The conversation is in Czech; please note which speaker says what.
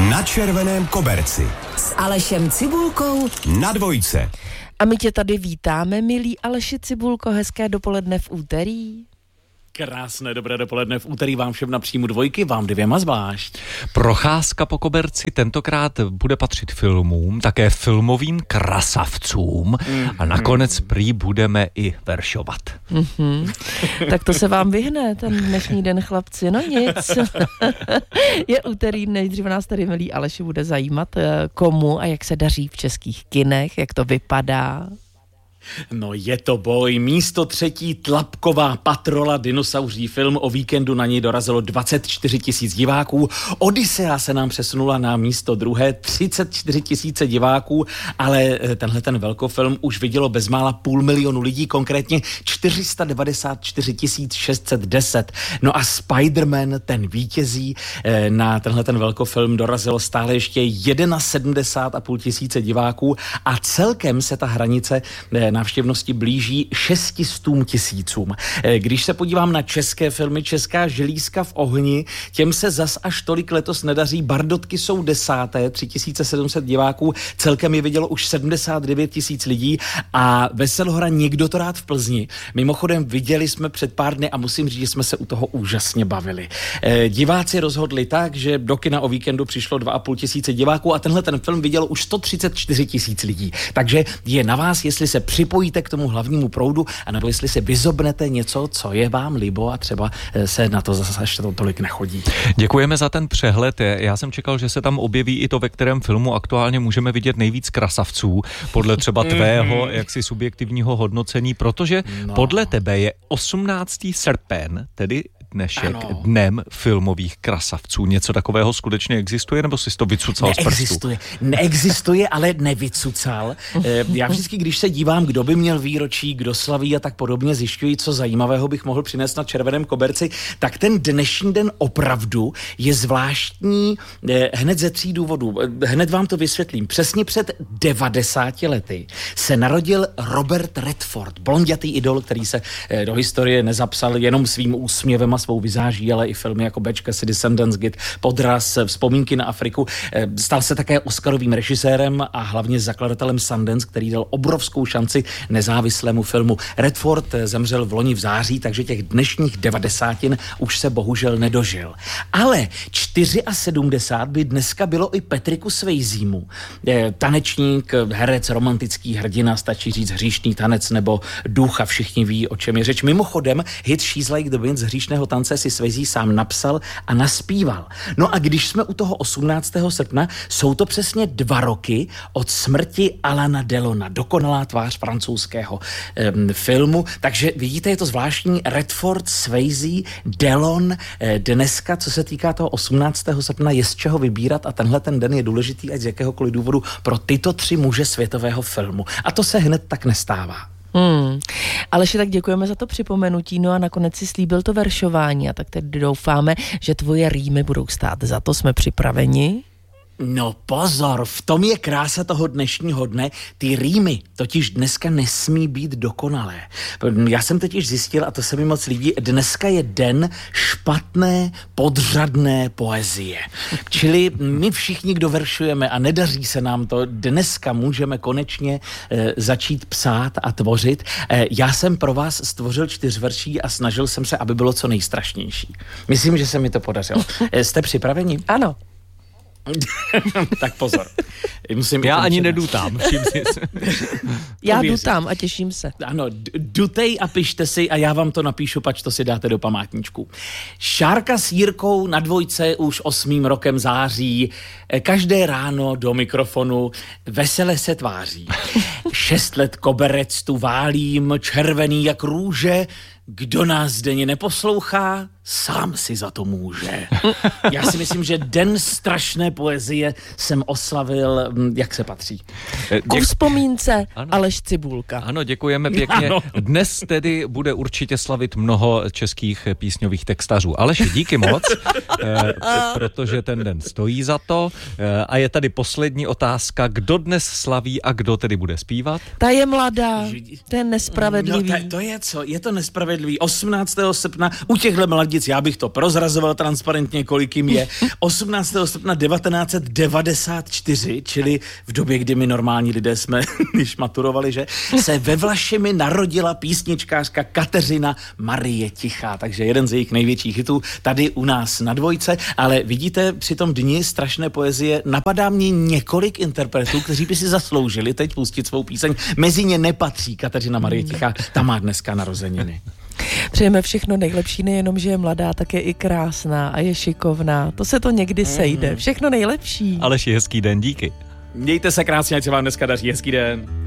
Speaker 1: Na červeném koberci
Speaker 2: s Alešem Cibulkou
Speaker 1: na Dvojce.
Speaker 3: A my tě tady vítáme, milý Aleši Cibulko, hezké dopoledne v úterý.
Speaker 4: Krásné dobré dopoledne v úterý vám všem na příjmu Dvojky, vám dvěma zvlášť.
Speaker 5: Procházka po koberci tentokrát bude patřit filmům, také filmovým krasavcům a nakonec prý budeme i veršovat.
Speaker 3: Tak to se vám vyhne ten dnešní den, chlapci, no nic. Je úterý, nejdřív nás tady, milý Aleši, bude zajímat, komu a jak se daří v českých kinech, jak to vypadá.
Speaker 4: No je to boj, místo třetí Tlapková patrola, dinosauří film, o víkendu na něj dorazilo 24 000 diváků, Odyssea se nám přesunula na místo druhé, 34 000 diváků, ale tenhle ten velkofilm už vidělo bezmála 500 000 lidí, konkrétně 494 610. No a Spider-Man, ten vítězí, na tenhle ten velkofilm dorazilo stále ještě 71 500 diváků a celkem se ta hranice návštěvnosti blíží 600 000. Když se podívám na české filmy, Česká želízka v ohni, těm se zas až tolik letos nedaří. Bardotky jsou 10. 3700 diváků, celkem je vidělo už 79 000 lidí a Veselhora Někdo to rád v Plzni. Mimochodem viděli jsme před pár dny a musím říct, že jsme se u toho úžasně bavili. Diváci rozhodli tak, že do kina o víkendu přišlo 2500 diváků a tenhle ten film vidělo už 134 000 lidí. Takže je na vás, jestli se připojíte k tomu hlavnímu proudu, anebo jestli si vyzobnete něco, co je vám libo a třeba se na to zase až tolik nechodí.
Speaker 5: Děkujeme za ten přehled. Já jsem čekal, že se tam objeví i to, ve kterém filmu aktuálně můžeme vidět nejvíc krasavců, podle třeba tvého jaksi subjektivního hodnocení, protože podle tebe je 18. srpen, tedy dnešek, dnem filmových krasavců. Něco takového skutečně existuje, nebo jsi to vycucal z prstu?
Speaker 4: Neexistuje, ale nevycucal. Já vždycky, když se dívám, kdo by měl výročí, kdo slaví a tak podobně, zjišťuji, co zajímavého bych mohl přinést na červeném koberci, tak ten dnešní den opravdu je zvláštní hned ze 3 důvodů. Hned vám to vysvětlím. Přesně před 90 lety se narodil Robert Redford, blondětý idol, který se do historie nezapsal jenom svým úsměvem a svou vizáží, ale i filmy jako Bečka, Descendants, Git, Podraz, Vzpomínky na Afriku. Stal se také Oscarovým režisérem a hlavně zakladatelem Sundance, který dal obrovskou šanci nezávislému filmu. Redford zemřel v loni v září, takže těch dnešních 90 už se bohužel nedožil. Ale 74 by dneska bylo i Patricku Swayzemu. Tanečník, herec, romantický hrdina, stačí říct Hříšný tanec nebo Duch a všichni ví, o čem je řeč. Mimochodem, hit She's Like the Wind z Hříšného tance si Swayze sám napsal a naspíval. No a když jsme u toho 18. srpna, jsou to přesně 2 roky od smrti Alana Delona, dokonalá tvář francouzského filmu. Takže vidíte, je to zvláštní. Redford, Swayze, Delon. Dneska, co se týká toho 18. srpna, je z čeho vybírat a tenhle ten den je důležitý ať z jakéhokoliv důvodu pro tyto 3 muže světového filmu. A to se hned tak nestává.
Speaker 3: Aleši, tak děkujeme za to připomenutí, no a nakonec si slíbil to veršování a tak teď doufáme, že tvoje rýmy budou stát za to, jsme připraveni?
Speaker 4: No pozor, v tom je krása toho dnešního dne. Ty rýmy totiž dneska nesmí být dokonalé. Já jsem totiž zjistil, a to se mi moc líbí, dneska je den špatné, podřadné poezie. Čili my všichni, kdo veršujeme a nedaří se nám to, dneska můžeme konečně začít psát a tvořit. Já jsem pro vás stvořil 4 verší a snažil jsem se, aby bylo co nejstrašnější. Myslím, že se mi to podařilo. Jste připraveni?
Speaker 3: Ano.
Speaker 4: Tak pozor.
Speaker 5: Já ani nedutám.
Speaker 3: Já dutám a těším se.
Speaker 4: Ano, dutej a pište si a já vám to napíšu, pač to si dáte do památníčku. Šárka s Jirkou na Dvojce už 8. rokem září. Každé ráno do mikrofonu vesele se tváří. 6 let koberec tu válím, červený jak růže. Kdo nás denně neposlouchá, sám si za to může. Já si myslím, že den strašné poezie jsem oslavil, jak se patří.
Speaker 3: Ku vzpomínce Aleš Cibulka.
Speaker 5: Ano, děkujeme pěkně. Ano. Dnes tedy bude určitě slavit mnoho českých písňových textařů. Aleši, díky moc, protože ten den stojí za to. A je tady poslední otázka. Kdo dnes slaví a kdo tedy bude zpívat?
Speaker 3: Ta je mladá, to je nespravedlivý.
Speaker 4: No, to je co? Je to nespravedlivý. 18. srpna u těchhle mladých Dělnic, já bych to prozrazoval transparentně, kolik jim je. 18. srpna 1994, čili v době, kdy my normální lidé jsme když maturovali, že, se ve Vlašimi narodila písničkářka Kateřina Marie Tichá, takže jeden z jejich největších hitů tady u nás na Dvojce, ale vidíte, při tom dni strašné poezie napadá mě několik interpretů, kteří by si zasloužili teď pustit svou píseň. Mezi ně nepatří Kateřina Marie Tichá, ta má dneska narozeniny.
Speaker 3: Přejeme všechno nejlepší, nejenom, že je mladá, tak je i krásná a je šikovná. To se to někdy sejde. Všechno nejlepší.
Speaker 5: Aleš, hezký den, díky.
Speaker 4: Mějte se krásně, ať se vám dneska daří. Hezký den.